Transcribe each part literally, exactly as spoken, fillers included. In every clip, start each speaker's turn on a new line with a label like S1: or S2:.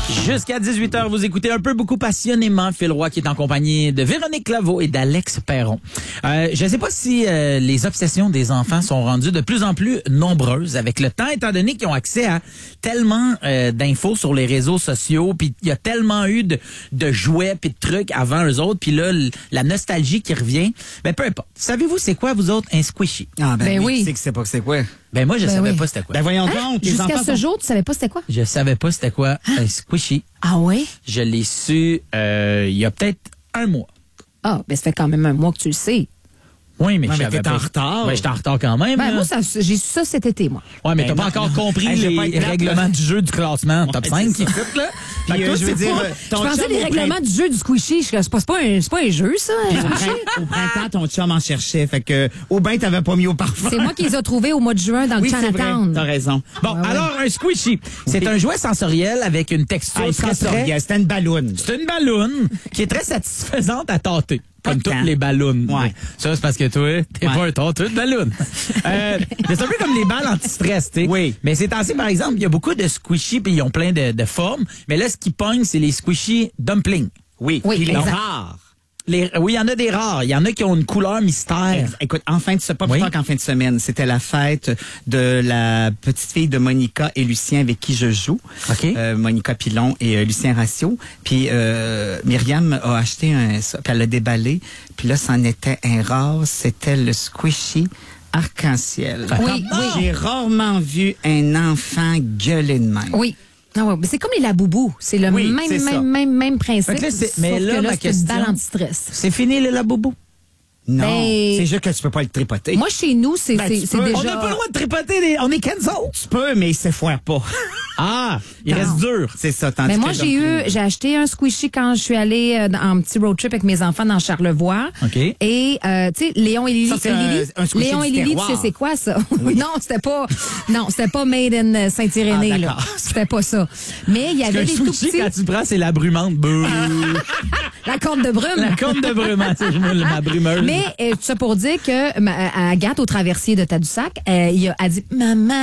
S1: Jusqu'à dix-huit heures, vous écoutez un peu beaucoup passionnément Phil Roy qui est en compagnie de Véronique Laveau et d'Alex Perron. Euh, je ne sais pas si euh, les obsessions des enfants sont rendues de plus en plus nombreuses avec le temps, étant donné qu'ils ont accès à tellement euh, d'infos sur les réseaux sociaux, puis il y a tellement eu de, de jouets puis de trucs avant eux autres, puis là, l- la nostalgie qui revient. Ben peu importe. Savez-vous c'est quoi, vous autres, un squishy?
S2: Ah ben,
S3: Ben
S2: oui,
S3: oui.
S2: tu sais que c'est pas que c'est quoi.
S1: Ben moi, je
S3: Ben
S1: savais
S3: oui.
S1: pas c'était quoi.
S2: Ben voyons
S3: Hein?
S2: donc, les
S3: Jusqu'à
S2: enfants
S3: ce
S2: sont...
S3: jour, tu savais pas c'était quoi?
S1: Je savais pas c'était quoi un squishy.
S3: Ah oui?
S1: Je l'ai su euh, il y a peut-être un mois.
S3: Ah, ben ça fait quand même un mois que tu le sais.
S1: Oui, mais
S2: Ouais,
S1: je
S2: mais
S1: savais
S2: t'es
S1: pas.
S2: en retard.
S1: Ouais, j'étais en retard quand même.
S3: Ben
S1: là.
S3: moi, ça, j'ai su ça cet été, moi.
S1: Ouais, mais
S2: Ben
S1: t'as pas
S2: non,
S1: encore
S2: non.
S1: compris
S2: Hey, je vais pas
S1: les
S2: être plate,
S1: règlements
S2: là.
S1: du jeu du classement top
S2: Ouais,
S1: cinq.
S2: c'est ça.
S1: là.
S2: Puis,
S1: Fait que
S2: euh,
S1: toi,
S2: je veux
S1: c'est
S2: dire,
S1: pas-
S2: euh,
S3: Je
S2: ton
S3: pensais
S2: chum
S3: les
S2: au
S3: règlements du jeu du squishy. Je c'est pas, c'est pas un, c'est pas un jeu, ça.
S2: Au printemps, au printemps, ton chum en cherchait. Fait que, au bain, t'avais pas mis au parfum.
S3: C'est moi qui les ai trouvés au mois de juin dans le
S2: Oui, c'est vrai.
S3: Chinatown.
S2: T'as raison.
S1: Bon,
S3: Ouais, ouais.
S1: alors, un squishy, c'est un jouet sensoriel avec une texture
S2: Ah,
S1: très, très...
S2: sensoriel, c'était une balloune.
S1: C'est une balloune qui est très satisfaisante à tâter. Comme
S2: Pas
S1: toutes
S2: tant.
S1: les ballons.
S2: Ouais.
S1: Ça, c'est parce que toi, t'es
S2: Ouais.
S1: pas un tâteux de ballon. euh, mais c'est un peu comme les balles anti-stress, tu sais.
S2: Oui.
S1: Mais c'est ainsi, par exemple, il y a beaucoup de squishy puis ils ont plein de, de formes. Mais là, ce qui pogne, c'est les squishy dumplings.
S2: Oui,
S3: Oui,
S2: puis les
S3: exact.
S2: rares.
S1: Les, oui, il y en a des rares. Il y en a qui ont une couleur mystère.
S2: Ex- Écoute, en fin de semaine, pas plus
S1: Oui.
S2: tard qu'en fin de semaine, c'était la fête de la petite fille de Monica et Lucien avec qui je joue.
S1: OK.
S2: Euh, Monica Pilon et euh, Lucien Ratio. Puis euh, Myriam a acheté un, ça, puis elle l'a déballé. Puis là, c'en était un rare. C'était le squishy arc-en-ciel.
S3: Oui, oui.
S2: J'ai rarement vu un enfant gueuler de même.
S3: Oui. Non, ouais, mais c'est comme les laboubous. C'est le
S2: Oui,
S3: même,
S2: c'est ça.
S3: même, même, même principe.
S1: Fait que là, c'est- mais
S3: sauf
S1: là,
S3: que
S1: ma
S3: là, c'est une
S1: question-
S3: balle anti-stress.
S1: C'est fini le labobo.
S2: Non,
S3: Ben-
S2: c'est juste que tu peux pas le tripoter.
S3: Moi, chez nous, c'est
S2: Ben,
S3: c'est-
S2: tu
S3: c'est
S2: peux.
S3: déjà...
S1: On n'a pas le droit de tripoter. Les... On est cancel.
S2: tu peux, mais il s'effoire pas.
S1: Ah, il
S3: Non.
S1: reste dur.
S2: C'est ça. tandis
S3: Mais moi,
S2: que
S3: j'ai eu,
S2: dumpling-
S3: j'ai acheté un squishy quand je suis allée euh, dans- en petit road trip avec mes enfants dans Charlevoix.
S1: OK.
S3: Et, euh, tu sais, Léon et Lily.
S2: Ça, c'est
S3: euh,
S2: un-
S3: Lily-
S2: un squishy
S3: Léon
S2: du
S3: et Lily, tu
S2: terroir.
S3: sais, c'est quoi ça? non, c'était pas, non, c'était pas made in euh, Saint-Irénée,
S2: Ah,
S3: là.
S2: d'accord.
S3: C'était pas ça. Mais il y avait
S1: Un
S3: des tout
S1: sushi,
S3: petits,
S1: quand tu le prends, c'est la brumante. Bouh.
S3: la corde de brume.
S1: La corne de brumante, c'est moi, ma brumeuse.
S3: Mais euh, tout ça pour dire que ma, à Agathe, au traversier de Tadoussac, euh, il a, elle dit « Maman! »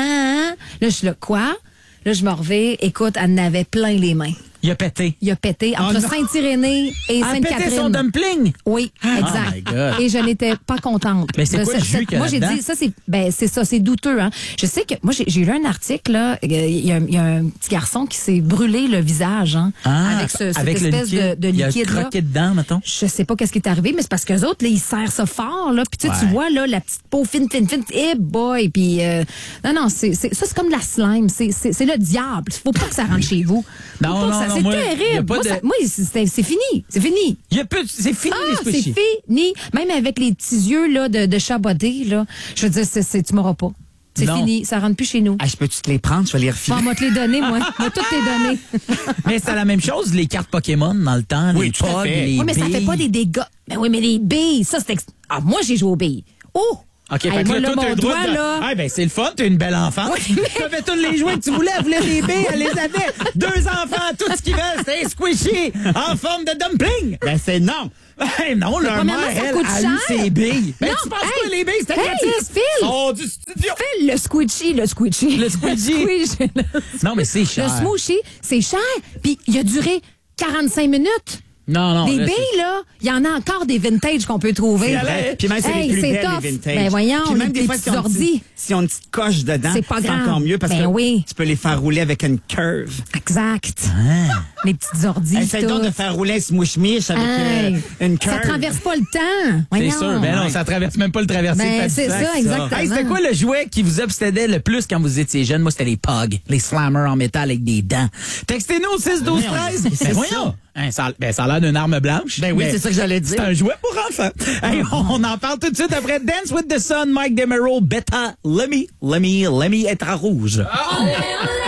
S3: Là, je suis là, « Quoi? » Là, je me reviens. Écoute, elle en avait plein les mains.
S1: Il a pété.
S3: Il a pété entre
S2: Oh non.
S3: Saint-Irénée et
S1: Il a pété son
S3: Sainte-Catherine.
S1: dumpling.
S3: Oui,
S1: Oh my
S3: exact.
S1: God.
S3: Et je n'étais pas contente.
S1: Mais c'est
S3: De
S1: quoi
S3: ce-
S1: le jus
S3: cette-
S1: qu'il y a
S3: Moi, j'ai
S1: là-dedans?
S3: dit, ça, c'est, ben, c'est ça, c'est douteux, hein. Je sais que, moi, j'ai, j'ai lu un article, là. Il y, a, il y a un petit garçon qui s'est brûlé le visage, hein.
S1: Ah,
S3: avec ce, cette
S1: avec le
S3: espèce
S1: liquide.
S3: de, de
S1: Il a
S3: liquide-là.
S1: croqué dedans, mettons.
S3: Je sais pas qu'est-ce qui est arrivé, mais c'est parce qu'eux autres, là, ils serrent ça fort, là. Puis tu sais, tu
S1: Ouais.
S3: vois, là, la petite peau fine, fine, fine. Eh boy! Puis, euh, non, non, c'est, c'est, ça, c'est comme de la slime. C'est, c'est, c'est le diable. Faut pas que ça rentre chez vous. Faut
S1: Non,
S3: pas que
S1: non,
S3: ça-
S1: non,
S3: c'est
S1: moi, y a
S3: terrible.
S1: pas
S3: Moi,
S1: de-
S3: ça- moi, c'est, c'est fini. C'est fini.
S1: Il y a peu, c'est fini les
S3: Ah, c'est
S1: squishy.
S3: fini. Même avec les petits yeux là, de, de chat bodé, là. Je veux dire, c'est, c'est, tu m'auras pas. C'est
S1: Non.
S3: fini. Ça rentre plus chez nous.
S2: Ah, je peux-tu te les prendre? Je vais les refiler.
S3: Bon, on va te les donner, moi. On va toutes les donner.
S1: Mais c'est la même chose, les cartes Pokémon dans le temps,
S2: Oui,
S1: les
S2: tout à
S1: pogs,
S2: fait.
S1: les
S3: Oui, mais ça fait
S1: billes.
S3: pas des dégâts. Mais oui, mais les billes, ça, c'est... ex- Ah, moi, j'ai joué aux billes. Oh!
S1: OK,
S3: Hey,
S1: fait que
S3: moi,
S1: là,
S3: là,
S1: toi, t'as
S3: mon
S1: le droit
S3: doigt,
S1: de...
S3: là...
S1: Ah, ben, c'est le fun, t'es une belle enfant.
S3: Oui, mais-
S1: T'avais tous les jouets que tu voulais, elle voulait des billes, elle les avait. Deux enfants, tout ce qu'ils veulent, c'était un squishy en forme de dumpling.
S2: Ben, c'est non.
S1: Hey, non, leur
S3: Premièrement,
S1: mère,
S3: ça
S1: elle,
S3: coûte
S1: a eu
S3: cher.
S1: ses billes. Ben,
S3: Non,
S1: tu penses
S3: hey,
S1: quoi, les billes, c'était
S3: hey,
S1: gratis?
S3: Phil.
S1: Oh, du studio.
S3: Phil, le squishy, le squishy.
S1: Le squishy.
S3: Squishy.
S1: Non, mais c'est cher.
S3: Le smooshy, c'est cher. Puis il a duré quarante-cinq minutes.
S1: Non, non.
S3: Des
S1: là,
S3: billes,
S1: c'est-
S3: là, il y en a encore des vintage qu'on peut trouver.
S2: C'est vrai. Puis même, c'est
S3: Hey,
S2: les plus
S3: c'est
S2: belles,
S3: tough.
S2: les vintage.
S3: Ben voyons,
S2: Puis même
S3: les
S2: des fois,
S3: petits
S2: si on,
S3: ordi.
S2: si on a une petite coche dedans,
S3: C'est pas grave.
S2: encore mieux parce
S3: Ben
S2: que
S3: oui.
S2: tu peux les faire rouler avec une curve.
S3: Exact.
S1: Ah.
S3: Les petites ordis.
S2: Essaye donc
S3: tout.
S2: de faire rouler un smouche-miche avec
S3: Hey,
S2: euh, une curve.
S3: ça traverse pas le temps.
S1: C'est
S3: Voyons.
S1: sûr. Ben non, ça traverse même pas le traversier.
S3: Ben,
S1: de
S3: c'est
S1: Tadoussac,
S3: ça, exactement.
S1: Hey, c'était quoi le jouet qui vous obsédait le plus quand vous étiez jeune? Moi, c'était les pogs, les slammers en métal avec des dents. Textez-nous au six douze treize.
S2: c'est
S1: Ben
S2: ça.
S1: voyons. Hein, ça, a- ben, ça a l'air d'une arme blanche.
S2: Ben oui,
S1: Mais
S2: c'est ça que j'allais dire.
S1: C'est un jouet pour enfants. Hey, on en parle tout de suite après Dance with the Sun, Mike DeMero, Beta, Lemmy, Lemmy, Lemmy être à rouge.
S4: Olé, olé.